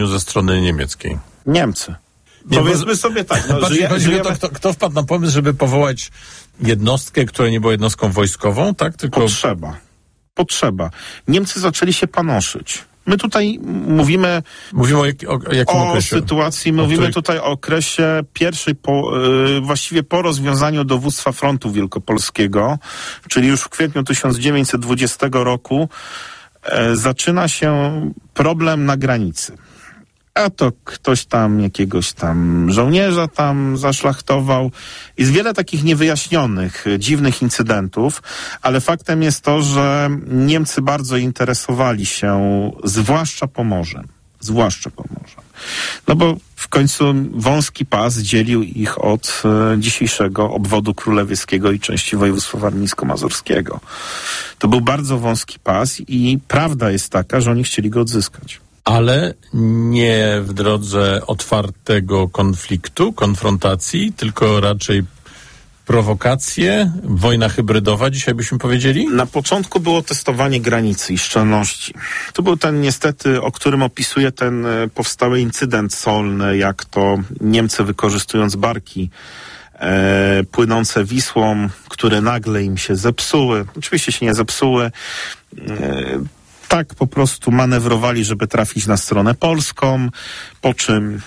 ze strony niemieckiej? Niemcy. Powiedzmy sobie tak. Kto wpadł na pomysł, żeby powołać jednostkę, która nie była jednostką wojskową, tak? Tylko... Potrzeba. Niemcy zaczęli się panoszyć. My tutaj mówimy o jakim okresie? Sytuacji, mówimy tutaj o okresie pierwszej, właściwie po rozwiązaniu dowództwa frontu wielkopolskiego, czyli już w kwietniu 1920 roku zaczyna się problem na granicy. A to ktoś tam jakiegoś tam żołnierza tam zaszlachtował. Jest wiele takich niewyjaśnionych, dziwnych incydentów, ale faktem jest to, że Niemcy bardzo interesowali się zwłaszcza Pomorzem. No bo w końcu wąski pas dzielił ich od dzisiejszego obwodu królewieskiego i części województwa warmińsko-mazurskiego. To był bardzo wąski pas i prawda jest taka, że oni chcieli go odzyskać. Ale nie w drodze otwartego konfliktu, konfrontacji, tylko raczej prowokacje, wojna hybrydowa, dzisiaj byśmy powiedzieli? Na początku było testowanie granicy i szczelności. To był ten niestety, o którym opisuje ten powstały incydent solny, jak to Niemcy wykorzystując barki płynące Wisłą, które nagle im się zepsuły. Oczywiście się nie zepsuły. Tak po prostu manewrowali, żeby trafić na stronę polską, po czym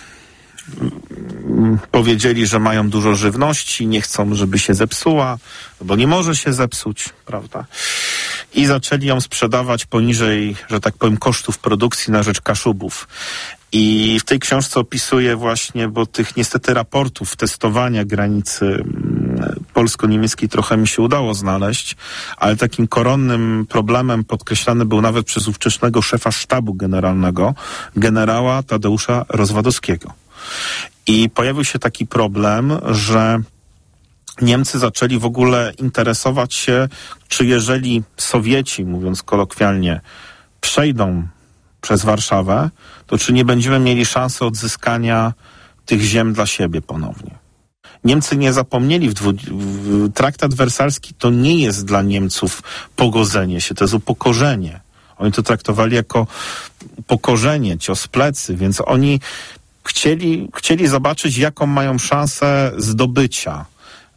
powiedzieli, że mają dużo żywności, nie chcą, żeby się zepsuła, bo nie może się zepsuć, prawda? I zaczęli ją sprzedawać poniżej, że tak powiem, kosztów produkcji na rzecz Kaszubów. I w tej książce opisuję właśnie, bo tych niestety raportów testowania granicy polsko-niemieckiej trochę mi się udało znaleźć, ale takim koronnym problemem podkreślany był nawet przez ówczesnego szefa sztabu generalnego, generała Tadeusza Rozwadowskiego. I pojawił się taki problem, że Niemcy zaczęli w ogóle interesować się, czy jeżeli Sowieci, mówiąc kolokwialnie, przejdą przez Warszawę, to czy nie będziemy mieli szansy odzyskania tych ziem dla siebie ponownie. Niemcy nie zapomnieli, traktat wersalski to nie jest dla Niemców pogodzenie się, to jest upokorzenie. Oni to traktowali jako upokorzenie, cios w plecy, więc oni chcieli zobaczyć, jaką mają szansę zdobycia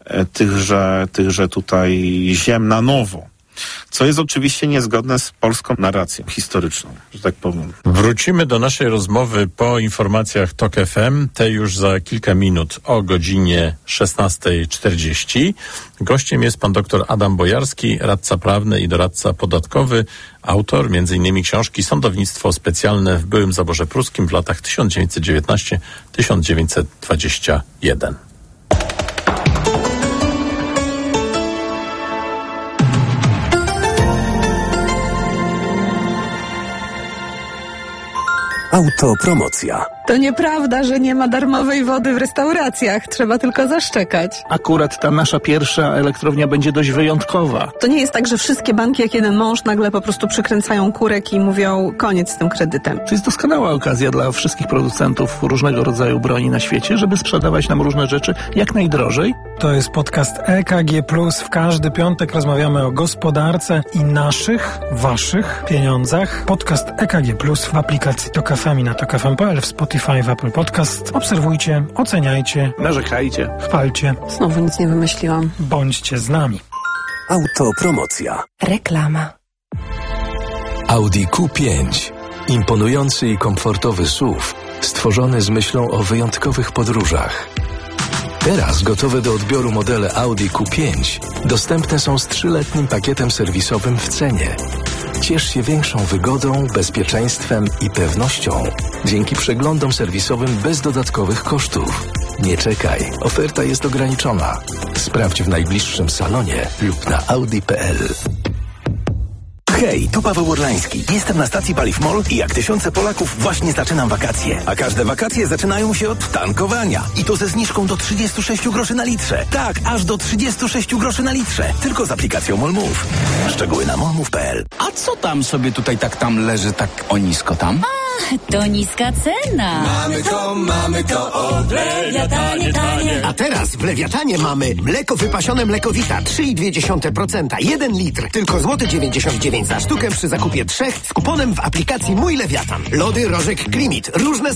tychże tutaj ziem na nowo. Co jest oczywiście niezgodne z polską narracją historyczną, że tak powiem. Wrócimy do naszej rozmowy po informacjach TOK FM, te już za kilka minut o godzinie 16:40. Gościem jest pan dr Adam Bojarski, radca prawny i doradca podatkowy, autor m.in. książki Sądownictwo specjalne w byłym zaborze pruskim w latach 1919-1921. Autopromocja. To nieprawda, że nie ma darmowej wody w restauracjach. Trzeba tylko zaszczekać. Akurat ta nasza pierwsza elektrownia będzie dość wyjątkowa. To nie jest tak, że wszystkie banki jak jeden mąż nagle po prostu przykręcają kurek i mówią koniec z tym kredytem. To jest doskonała okazja dla wszystkich producentów różnego rodzaju broni na świecie, żeby sprzedawać nam różne rzeczy jak najdrożej. To jest podcast EKG+. W każdy piątek rozmawiamy o gospodarce i naszych, waszych pieniądzach. Podcast EKG+, w aplikacji TOK FM i na tokfm.pl, w Spotify, w Apple Podcast. Obserwujcie, oceniajcie, narzekajcie, chwalcie. Znowu nic nie wymyśliłam. Bądźcie z nami. Autopromocja. Reklama. Audi Q5. Imponujący i komfortowy SUV, stworzony z myślą o wyjątkowych podróżach. Teraz gotowe do odbioru modele Audi Q5 dostępne są z 3-letnim pakietem serwisowym w cenie. Ciesz się większą wygodą, bezpieczeństwem i pewnością dzięki przeglądom serwisowym bez dodatkowych kosztów. Nie czekaj, oferta jest ograniczona. Sprawdź w najbliższym salonie lub na audi.pl. Hej, tu Paweł Orlański. Jestem na stacji Paliw MOL i jak tysiące Polaków właśnie zaczynam wakacje. A każde wakacje zaczynają się od tankowania. I to ze zniżką do 36 groszy na litrze. Tak, aż do 36 groszy na litrze. Tylko z aplikacją MOL Move. Szczegóły na molmove.pl. A co tam sobie tutaj tak tam leży tak o nisko tam? to niska cena. Mamy to, o, w Lewiatanie tanie. A teraz w Lewiatanie mamy mleko wypasione Mlekowita 3,2%, 1 litr, tylko złoty 99 za sztukę przy zakupie 3 z kuponem w aplikacji Mój Lewiatan. Lody Rożek Klimit, różne